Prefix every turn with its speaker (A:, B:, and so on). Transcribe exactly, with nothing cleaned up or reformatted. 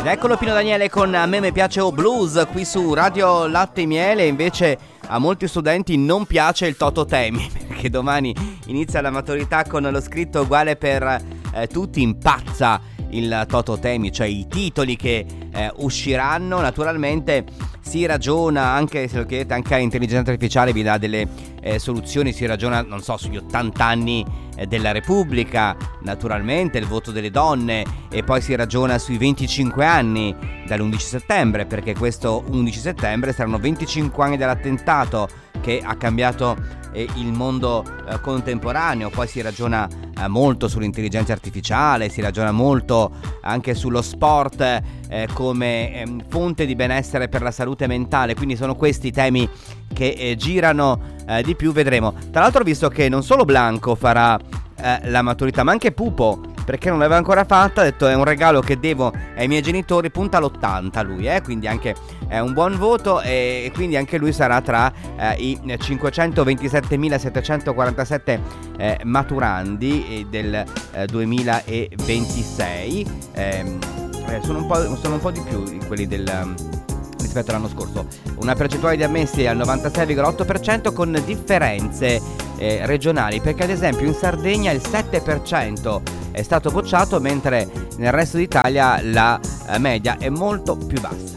A: Ed eccolo Pino Daniele con A me mi piace o blues qui su Radio Latte e Miele. Invece a molti studenti non piace il Tototemi, perché domani inizia la maturità con lo scritto uguale per eh, tutti. Impazza il Tototemi, cioè i titoli che eh, usciranno. Naturalmente si ragiona, anche se lo chiedete anche all'intelligenza artificiale vi dà delle eh, soluzioni, si ragiona, non so, sugli ottanta anni eh, della Repubblica, naturalmente il voto delle donne, e poi si ragiona sui venticinque anni dall'undici settembre, perché questo undici settembre saranno venticinque anni dall'attentato che ha cambiato eh, il mondo eh, contemporaneo. Poi si ragiona eh, molto sull'intelligenza artificiale, si ragiona molto anche sullo sport eh, come eh, fonte di benessere per la salute mentale. Quindi sono questi i temi che eh, girano eh, di più, vedremo. Tra l'altro ho visto che non solo Blanco farà eh, la maturità, ma anche Pupo, perché non l'aveva ancora fatta. Ha detto è un regalo che devo ai miei genitori, punta all'ottanta lui, eh? Quindi anche è un buon voto, e quindi anche lui sarà tra eh, i cinquecentoventisettemilasettecentoquarantasette eh, maturandi del eh, duemilaventisei. eh, eh, sono, un po', sono un po' di più di quelli del um, rispetto all'anno scorso. Una percentuale di ammessi al novantasei virgola otto per cento, con differenze eh, regionali, perché ad esempio in Sardegna il sette per cento è stato bocciato, mentre nel resto d'Italia la eh, media è molto più bassa.